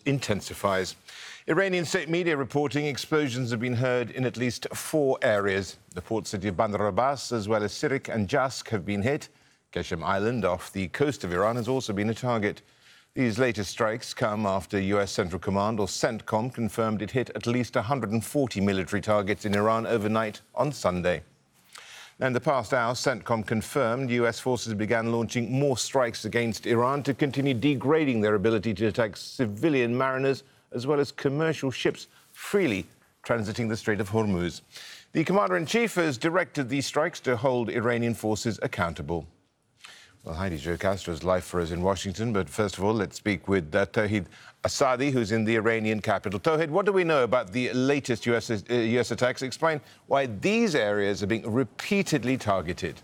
intensifies. Iranian state media reporting explosions have been heard in at least 4 areas. The port city of Bandar Abbas, as well as Sirik and Jask, have been hit. Qeshm Island off the coast of Iran has also been a target. These latest strikes come after US Central Command, or CENTCOM, confirmed it hit at least 140 military targets in Iran overnight on Sunday. In the past hour, CENTCOM confirmed US forces began launching more strikes against Iran to continue degrading their ability to attack civilian mariners as well as commercial ships freely transiting the Strait of Hormuz. The commander-in-chief has directed these strikes to hold Iranian forces accountable. Well, Heidi Jo Castro is live for us in Washington, but first of all, let's speak with Tauhid Asadi, who's in the Iranian capital. Tauhid, what do we know about the latest US attacks? Explain why these areas are being repeatedly targeted.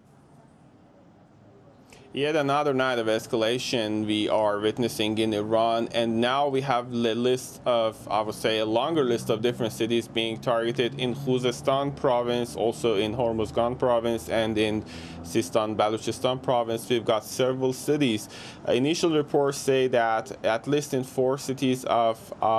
Yet another night of escalation we are witnessing in Iran, and now we have a list of, I would say, a longer list of different cities being targeted in Khuzestan province, also in Hormuzgan province, and in Sistan Baluchistan province. We've got several cities. Initial reports say that at least in 4 cities of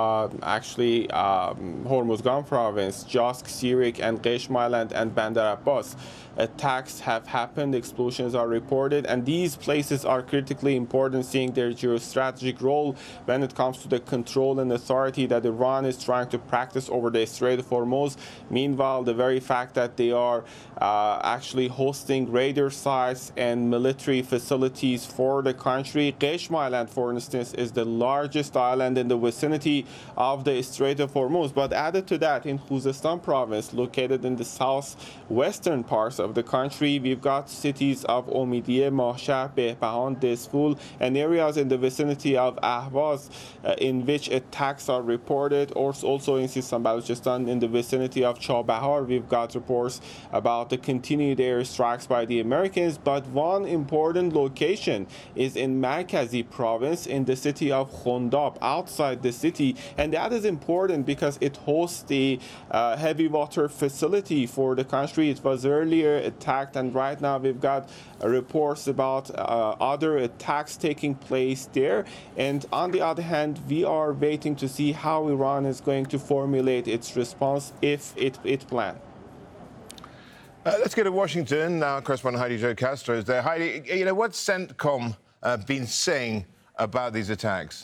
Hormuzgan province, Jask, Sirik, and Qeshm Island and Bandar Abbas, attacks have happened, explosions are reported, and these places are critically important, seeing their geostrategic role when it comes to the control and authority that Iran is trying to practice over the Strait of Hormuz. Meanwhile, the very fact that they are actually hosting radar sites and military facilities for the country. Qeshm Island, for instance, is the largest island in the vicinity of the Strait of Hormuz. But added to that, in Khuzestan province, located in the southwestern parts of the country, we've got cities of Omidyeh, Mahshar, Behbahan, Desful, and areas in the vicinity of Ahvaz in which attacks are reported. Also in Sistan Baluchistan, in the vicinity of Chabahar, we've got reports about the continued airstrikes by the Americans. But one important location is in Markazi province, in the city of Khondab, outside the city, and that is important because it hosts the heavy water facility for the country. It was earlier attacked, and right now we've got reports about other attacks taking place there. And on the other hand, we are waiting to see how Iran is going to formulate its response, if it plans. Let's go to Washington now. Correspondent Heidi Jo Castro is there. Heidi, what's CENTCOM been saying about these attacks?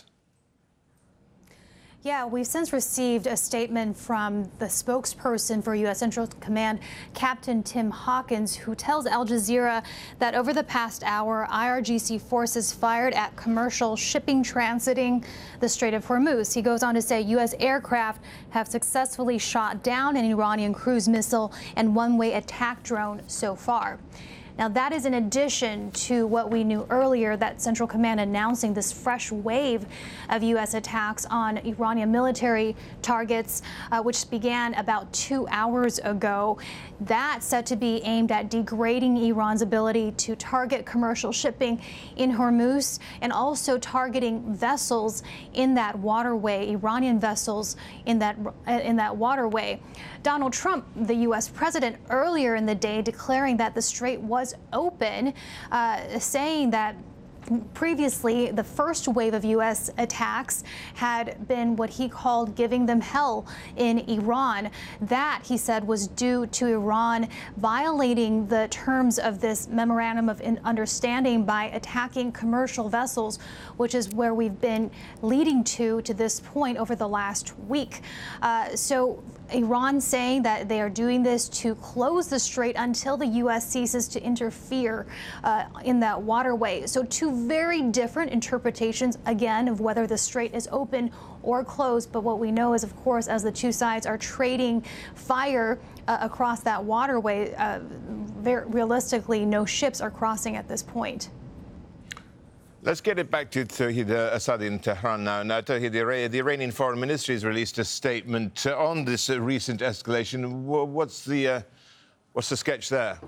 Yeah, we've since received a statement from the spokesperson for U.S. Central Command, Captain Tim Hawkins, who tells Al Jazeera that over the past hour, IRGC forces fired at commercial shipping transiting the Strait of Hormuz. He goes on to say U.S. aircraft have successfully shot down an Iranian cruise missile and one-way attack drone so far. Now, that is in addition to what we knew earlier, that Central Command announcing this fresh wave of U.S. attacks on Iranian military targets, which began about 2 hours ago. That's said to be aimed at degrading Iran's ability to target commercial shipping in Hormuz, and also targeting vessels in that waterway, Iranian vessels in that waterway. Donald Trump, the U.S. president, earlier in the day declaring that the strait was open, saying that previously the first wave of U.S. attacks had been what he called giving them hell in Iran. That, he said, was due to Iran violating the terms of this memorandum of understanding by attacking commercial vessels, which is where we've been leading to this point over the last week. So Iran saying that they are doing this to close the strait until the U.S. ceases to interfere in that waterway. So two very different interpretations, again, of whether the strait is open or closed. But what we know is, of course, as the two sides are trading fire across that waterway, very realistically, no ships are crossing at this point. Let's get it back to Tauhid Asadi in Tehran now. Now, Tauhid, the Iranian Foreign Ministry has released a statement on this recent escalation. What's the sketch there?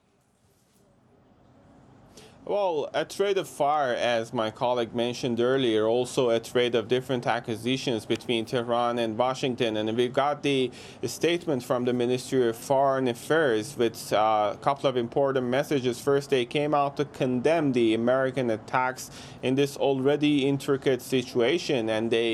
Well, a trade of fire, as my colleague mentioned earlier, also a trade of different acquisitions between Tehran and Washington. And we've got the statement from the Ministry of Foreign Affairs with a couple of important messages. First, they came out to condemn the American attacks in this already intricate situation, and they